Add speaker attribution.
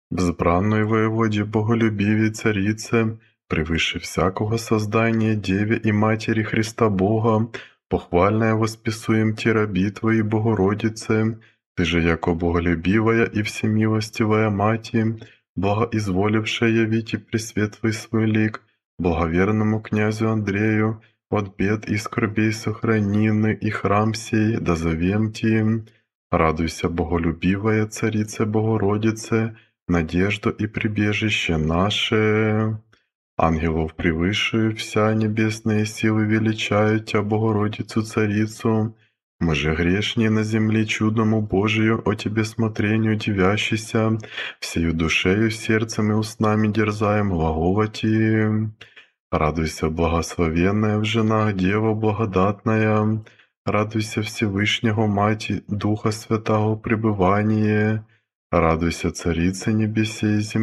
Speaker 1: Взбранной воеводе, боголюбивей царице, превыше всякого создания, Деве и Матери Христа Бога, похвальная восписуем те раби Твои, Богородице, Ты же, яко боголюбивая и всемилостивая Мати, благоизволившая явить и пресвет Твой свой лик, благоверному князю Андрею, от бед и скорбей сохранины, и храм сей, да зовем Ти. Радуйся, боголюбивая Царице Богородице, надежду и прибежище наше. Ангелов превыше вся небесные силы величают Тя, Богородицу Царицу. Мы же грешние на земле чудному Божию о Тебе смотрению дивящийся, всею душею, сердцем и устнами дерзаем глаголать. Радуйся, благословенная в женах Дева благодатная, радуйся Всевышнего Мати Духа Святого пребывание, радуйся, Царица небесей и земли.